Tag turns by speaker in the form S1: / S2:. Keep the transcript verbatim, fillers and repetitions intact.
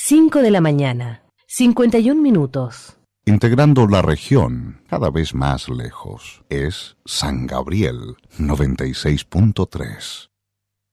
S1: cinco de la mañana, cincuenta y un minutos.
S2: Integrando la región cada vez más lejos, es San Gabriel noventa y seis punto tres.